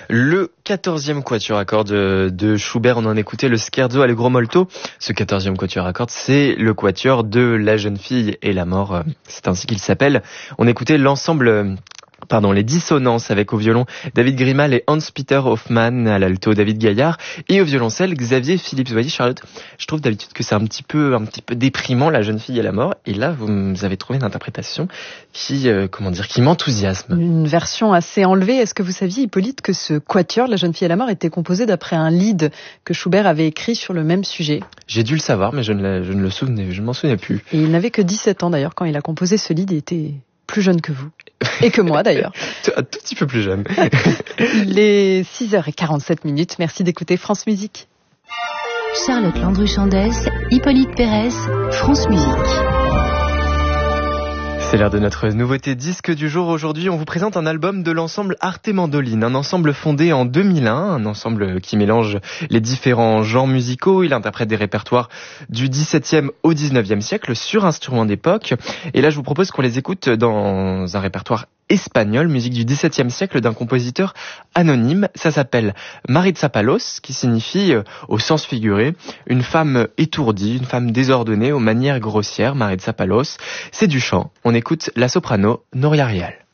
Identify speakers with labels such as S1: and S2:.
S1: Le 14e quatuor à cordes de Schubert, on en écoutait le Scherzo Allegro molto. Ce 14e quatuor à cordes, c'est le quatuor de La jeune fille et la mort, c'est ainsi qu'il s'appelle. On écoutait les dissonances avec au violon David Grimal et Hans-Peter Hoffmann, à l'alto David Gaillard et au violoncelle Xavier Philippe. Vous voyez Charlotte, je trouve d'habitude que c'est un petit peu déprimant, La jeune fille et la mort, et là vous avez trouvé une interprétation qui m'enthousiasme.
S2: Une version assez enlevée. Est-ce que vous saviez, Hippolyte, que ce quatuor, La jeune fille et la mort, était composé d'après un lied que Schubert avait écrit sur le même sujet? J'ai
S1: dû le savoir, mais je ne m'en souvenais plus.
S2: Et il n'avait que 17 ans d'ailleurs quand il a composé ce lied, il était plus jeune que vous. Et que moi d'ailleurs.
S1: Un tout petit peu plus jeune.
S2: Il est 6h47. Merci d'écouter France Musique.
S3: Charlotte Landru-Chandès, Hippolyte Pérez, France Musique.
S1: C'est l'heure de notre nouveauté disque du jour. Aujourd'hui, on vous présente un album de l'ensemble Arte Mandoline, un ensemble fondé en 2001, un ensemble qui mélange les différents genres musicaux. Il interprète des répertoires du XVIIe au XIXe siècle sur instruments d'époque. Et là, je vous propose qu'on les écoute dans un répertoire espagnol, musique du XVIIe siècle d'un compositeur anonyme. Ça s'appelle Maritza Palos, qui signifie, au sens figuré, une femme étourdie, une femme désordonnée aux manières grossières. Maritza Palos, c'est du chant. On écoute la soprano Noria Rial.